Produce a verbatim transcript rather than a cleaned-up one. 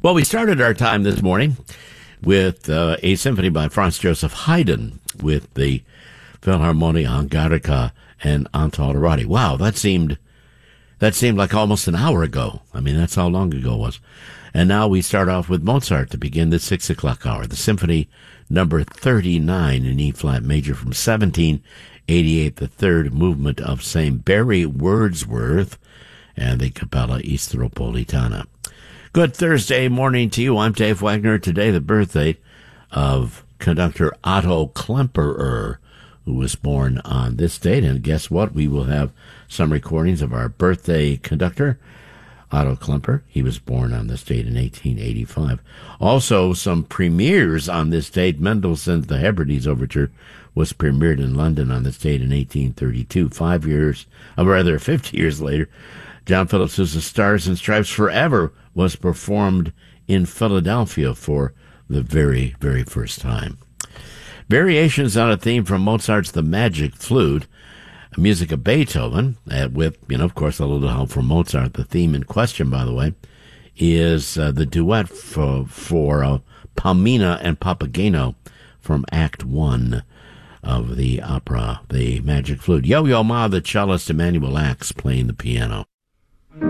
Well, we started our time this morning with uh, a symphony by Franz Joseph Haydn with the Philharmonia Hungarica and Antal Wow, that seemed that seemed like almost an hour ago. I mean, that's how long ago it was. And now we start off with Mozart to begin the six o'clock hour, the Symphony number thirty-nine in E-flat major from seventeen eighty-eight, the third movement of Saint Barry Wordsworth and the Capella Istropolitana. Good Thursday morning to you. I'm Dave Wagner. Today, the birthday of conductor Otto Klemperer, who was born on this date. And guess what? We will have some recordings of our birthday conductor, Otto Klemperer. He was born on this date in eighteen eighty-five. Also, some premieres on this date. Mendelssohn's The Hebrides Overture was premiered in London on this date in eighteen thirty-two. Five years, or rather fifty years later, John Philip Sousa's Stars and Stripes Forever was performed in Philadelphia for the very, very first time. Variations on a theme from Mozart's The Magic Flute, music of Beethoven, uh, with, you know, of course, a little help from Mozart. The theme in question, by the way, is uh, the duet for, for uh, Palmina and Papageno from Act One of the opera, The Magic Flute. Yo-Yo Ma, the cellist, Emanuel Axe playing the piano.